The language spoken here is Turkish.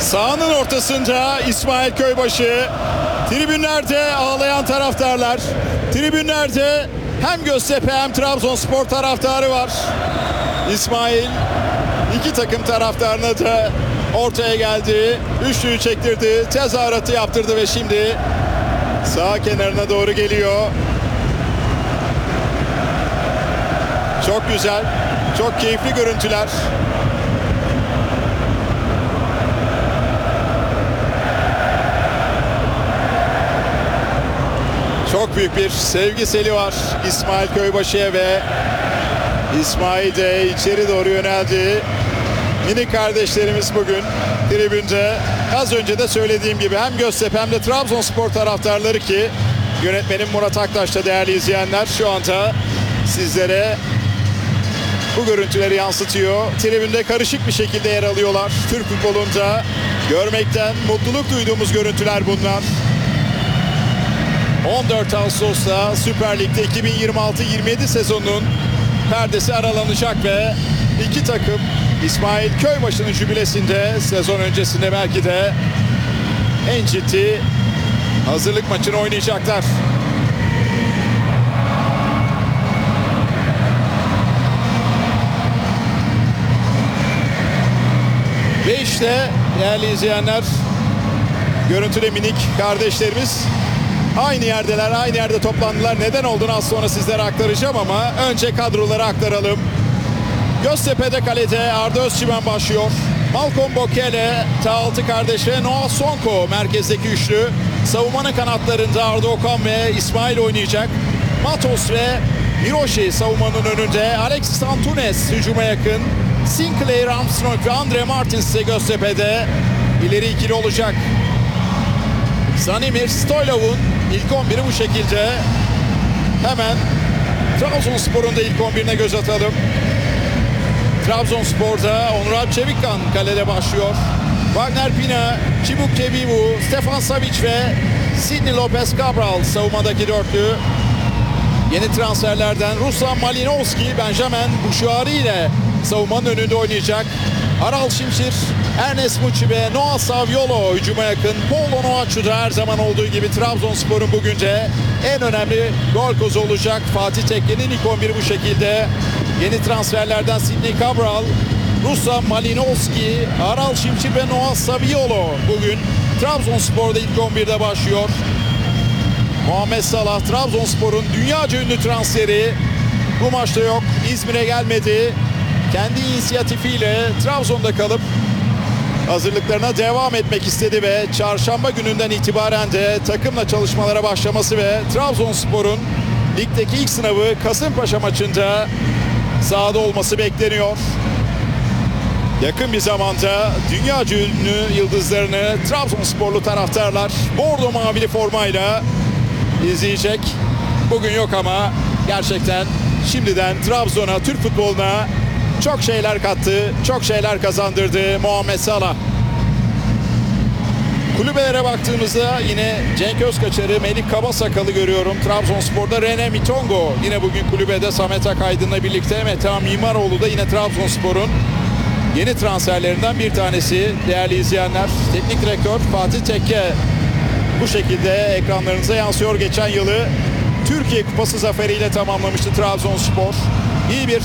Sahanın ortasında İsmail Köybaşı. Tribünlerde ağlayan taraftarlar. Tribünlerde hem Göztepe hem Trabzonspor taraftarı var. İsmail iki takım taraftarına da ortaya geldi. Üçlüyü çektirdi. Tezahüratı yaptırdı ve şimdi sağ kenarına doğru geliyor. Çok güzel. Çok keyifli görüntüler. Çok büyük bir sevgi seli var İsmail Köybaşı'ya ve İsmail de içeri doğru yöneldi. Mini kardeşlerimiz bugün tribünde. Az önce de söylediğim gibi hem Göztepe hem de Trabzonspor taraftarları ki yönetmenim Murat Aktaş'ta değerli izleyenler şu anda sizlere bu görüntüleri yansıtıyor. Tribünde karışık bir şekilde yer alıyorlar. Türk futbolunda görmekten mutluluk duyduğumuz görüntüler bunlar. 14 Ağustos'ta Süper Lig'de 2026-27 sezonunun perdesi aralanacak ve iki takım İsmail Köybaşı'nın jübilesinde sezon öncesinde belki de en ciddi hazırlık maçını oynayacaklar. Ve işte değerli izleyenler, görüntüde minik kardeşlerimiz aynı yerdeler, aynı yerde toplandılar. Neden olduğunu az sonra sizlere aktaracağım ama önce kadroları aktaralım. Göztepe'de kalede Arda Özçimen başlıyor. Malcolm Bokele, Tağaltı kardeş ve Noah Sonko merkezdeki üçlü. Savunmanın kanatlarında Arda Okan ve İsmail oynayacak. Matos ve Miroshi savunmanın önünde. Alexis Antunes hücuma yakın. Sinclair Armstrong ve Andre Martins ise Göztepe'de ileri ikili olacak. Zanimir Stoylov'un ilk 11'i bu şekilde. Hemen Trabzonspor'un da ilk 11'ine göz atalım. Trabzonspor'da Onur Alp Çevikkan kalede başlıyor. Wagner Pina, Çibuk Kebibu, Stefan Savic ve Sidney Lopez Cabral savunmadaki dörtlü. Yeni transferlerden Ruslan Malinovski, Benjamin Bouchouari ile savunmanın önünde oynayacak. Aral Şimşir, Ernest Muçi ve Noah Saviolo hücuma yakın. Paulo Noaçu da her zaman olduğu gibi Trabzonspor'un bugün de en önemli gol kozu olacak. Fatih Tekke'nin ilk 11'i bu şekilde. Yeni transferlerden Sidney Cabral, Ruslan Malinovski, Aral Şimşir ve Noah Saviolo bugün Trabzonspor'da ilk 11'de başlıyor. Muhammed Salah, Trabzonspor'un dünyaca ünlü transferi bu maçta yok. İzmir'e gelmedi. Kendi inisiyatifiyle Trabzon'da kalıp hazırlıklarına devam etmek istedi ve çarşamba gününden itibaren de takımla çalışmalara başlaması ve Trabzonspor'un ligdeki ilk sınavı Kasımpaşa maçında sahada olması bekleniyor. Yakın bir zamanda dünyaca ünlü yıldızlarını Trabzonsporlu taraftarlar bordo mavili formayla izleyecek. Bugün yok ama gerçekten şimdiden Trabzon'a, Türk futboluna çok şeyler kattı, çok şeyler kazandırdı Muhammed Salah. Kulübelere baktığımızda yine Cenk Özkaçar'ı, Melik Kabasakal'ı görüyorum. Trabzonspor'da Rene Mitongo yine bugün kulübede Samet Akaydın'la birlikte. Metehan Mimaroğlu da yine Trabzonspor'un yeni transferlerinden bir tanesi değerli izleyenler. Teknik direktör Fatih Tekke bu şekilde ekranlarınıza yansıyor. Geçen yılı Türkiye Kupası zaferiyle tamamlamıştı Trabzonspor. İyi bir